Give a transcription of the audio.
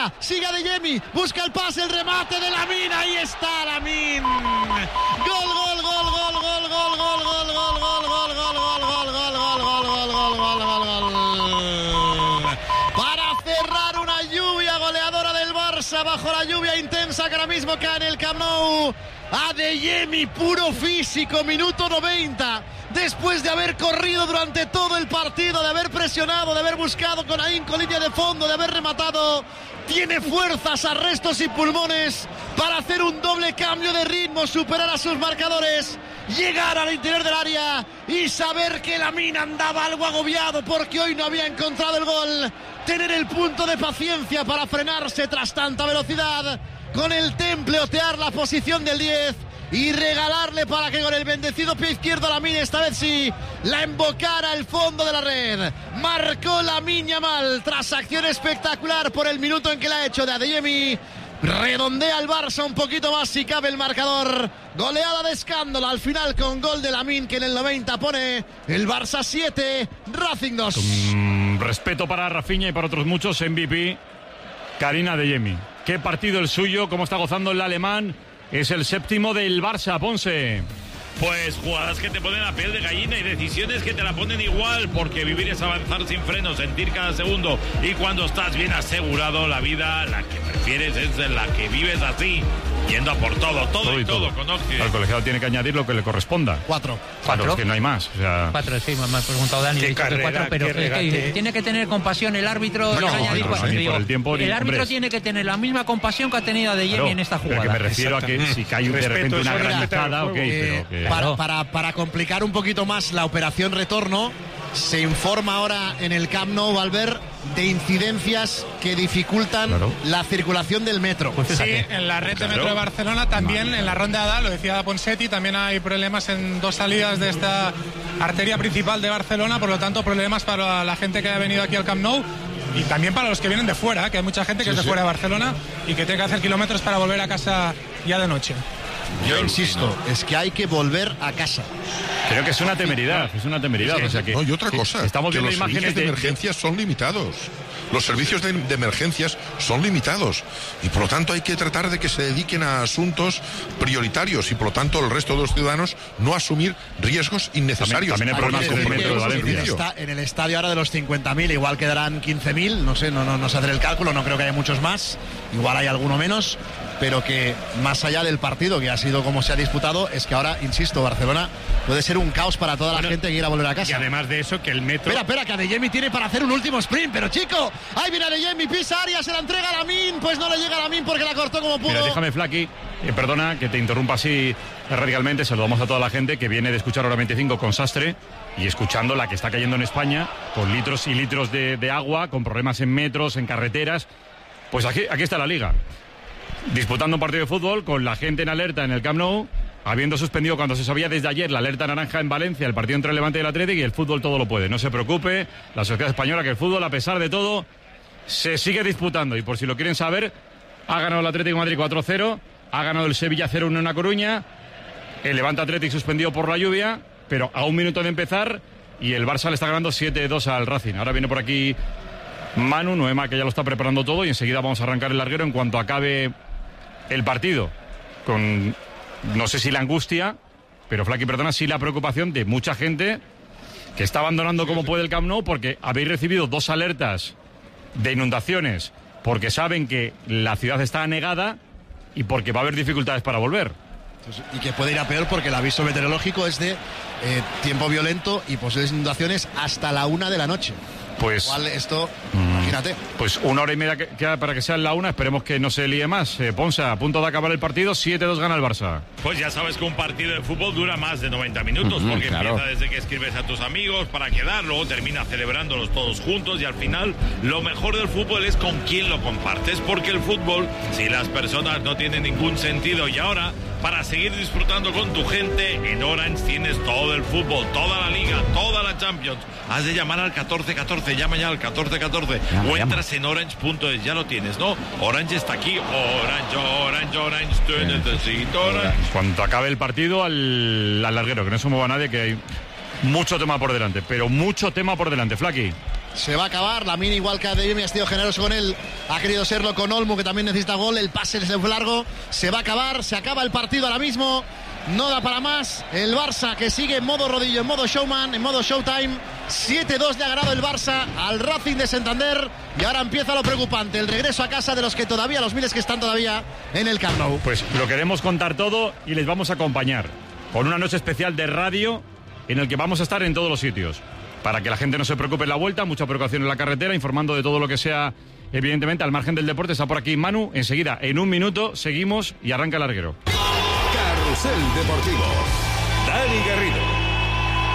área, sigue Adeyemi, busca el pase, el remate de Lamine, ahí está Lamine. Gol, gol, gol, gol, gol, gol, gol, gol, gol, gol, gol, gol, gol, gol. Para cerrar una lluvia goleadora del Barça bajo la lluvia intensa que ahora mismo cae en el Camp Nou. Adeyemi, puro físico, minuto 90. Después de haber corrido durante todo el partido, de haber presionado, de haber buscado con ahínco línea de fondo, de haber rematado, tiene fuerzas, arrestos y pulmones para hacer un doble cambio de ritmo, superar a sus marcadores, llegar al interior del área y saber que Lamine andaba algo agobiado porque hoy no había encontrado el gol. Tener el punto de paciencia para frenarse tras tanta velocidad, con el temple otear la posición del 10 y regalarle para que con el bendecido pie izquierdo Lamine, esta vez sí, la embocara al fondo de la red. Marcó Lamine Yamal tras acción espectacular por el minuto en que la ha hecho de Adeyemi. Redondea el Barça un poquito más si cabe el marcador. Goleada de escándalo al final con gol de Lamine, que en el 90 pone el Barça 7, Racing 2. Respeto para Rafinha y para otros muchos, MVP Karim Adeyemi. Qué partido el suyo, cómo está gozando el alemán. Es el séptimo del Barça, Ponce. Pues jugadas que te ponen la piel de gallina y decisiones que te la ponen igual, porque vivir es avanzar sin freno, sentir cada segundo, y cuando estás bien asegurado, la vida, la que prefieres es la que vives así, yendo a por todo y todo. El colegiado tiene que añadir lo que le corresponda. 4. Claro, es que no hay más. O sea... 4, sí, me ha preguntado Dani. Qué carrera, 4, pero tiene que tener compasión el árbitro. El árbitro tiene que tener la misma compasión que ha tenido Adeyemi en esta jugada. Pero que me refiero a que si cae de repente una granizada, ok, pero que... Para complicar un poquito más la operación retorno, se informa ahora en el Camp Nou, Valver, de incidencias que dificultan la circulación del metro. Pues sí, en la red de metro de Barcelona, también en la ronda A, lo decía Ponseti, también hay problemas en 2 salidas de esta arteria principal de Barcelona, por lo tanto problemas para la gente que ha venido aquí al Camp Nou. Y también para los que vienen de fuera, que hay mucha gente que es de fuera de Barcelona y que tiene que hacer kilómetros para volver a casa ya de noche. Yo insisto, es que hay que volver a casa. Creo que es una temeridad, o sea que... No, y otra cosa, estamos viendo los imágenes servicios de emergencias son limitados. Los servicios de emergencias son limitados y por lo tanto hay que tratar de que se dediquen a asuntos prioritarios y por lo tanto el resto de los ciudadanos no asumir riesgos innecesarios. También hay problemas en el metro de Valencia. En el estadio ahora de los 50.000 igual quedarán 15.000, no sé, no sé hacer el cálculo, no creo que haya muchos más, igual hay alguno menos, pero que más allá del partido que ha sido como se ha disputado, es que ahora, insisto, Barcelona puede ser un caos para toda la gente que quiera volver a casa. Y además de eso, que el metro... Espera, que Adeyemi tiene para hacer un último sprint, pero chico, ahí viene Adeyemi, pisa área, se la entrega a Lamine, pues no le llega a Lamine porque la cortó como pudo. Mira, déjame, Flaky, perdona que te interrumpa así radicalmente, saludamos a toda la gente que viene de escuchar Hora 25 con Sastre y escuchando la que está cayendo en España, con litros y litros de agua, con problemas en metros, en carreteras. Pues aquí está la Liga, disputando un partido de fútbol con la gente en alerta en el Camp Nou, habiendo suspendido cuando se sabía desde ayer la alerta naranja en Valencia, el partido entre el Levante y el Atlético, y el fútbol todo lo puede. No se preocupe, la sociedad española, que el fútbol, a pesar de todo, se sigue disputando. Y por si lo quieren saber, ha ganado el Atlético de Madrid 4-0, ha ganado el Sevilla 0-1 en La Coruña, el Levante Atlético suspendido por la lluvia, pero a un minuto de empezar, y el Barça le está ganando 7-2 al Racing. Ahora viene por aquí Manu, Noema, que ya lo está preparando todo, y enseguida vamos a arrancar el larguero en cuanto acabe el partido, con no sé si la angustia, pero Flaky, perdona, sí la preocupación de mucha gente que está abandonando como puede el Camp Nou, porque habéis recibido 2 alertas de inundaciones, porque saben que la ciudad está anegada y porque va a haber dificultades para volver. Y que puede ir a peor porque el aviso meteorológico es de tiempo violento y posibles inundaciones hasta la 1 de la noche. Pues igual esto, imagínate. Pues 1 hora y media queda para que sea la 1. Esperemos que no se líe más. Ponce, a punto de acabar el partido, 7-2 gana el Barça. Pues ya sabes que un partido de fútbol dura más de 90 minutos, porque empieza desde que escribes a tus amigos para quedar, luego termina celebrándolos todos juntos, y al final lo mejor del fútbol es con quién lo compartes, porque el fútbol, si las personas no tienen ningún sentido, y ahora, para seguir disfrutando con tu gente, en Orange tienes todo el fútbol, toda la Liga, toda la Champions. Has de llamar al 1414, llama ya al 1414 o entras en orange.es, ya lo tienes, ¿no? Orange está aquí, Orange, te necesito, Orange. Cuando acabe el partido, al larguero, que no se mueva nadie, que hay mucho tema por delante, pero mucho tema por delante, Flaky. Se va a acabar. Lamine, igual que Adeyemi, ha sido generoso con él. Ha querido serlo con Olmo, que también necesita gol. El pase se fue largo. Se va a acabar. Se acaba el partido ahora mismo. No da para más. El Barça que sigue en modo rodillo, en modo showman, en modo showtime. 7-2 le ha ganado el Barça al Racing de Santander. Y ahora empieza lo preocupante. El regreso a casa de los que todavía, los miles que están todavía en el Camp Nou. Pues lo queremos contar todo y les vamos a acompañar con una noche especial de radio en el que vamos a estar en todos los sitios. Para que la gente no se preocupe en la vuelta, mucha precaución en la carretera, informando de todo lo que sea, evidentemente, al margen del deporte. Está por aquí Manu. Enseguida, en un minuto, seguimos y arranca el larguero. Carrusel Deportivo. Dani Garrido.